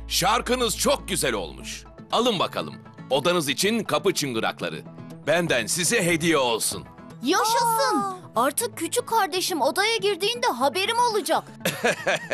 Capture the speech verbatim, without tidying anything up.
Şarkınız çok güzel olmuş. Alın bakalım. Odanız için kapı çıngırakları. Benden size hediye olsun. Yaşasın. Artık küçük kardeşim odaya girdiğinde haberim olacak.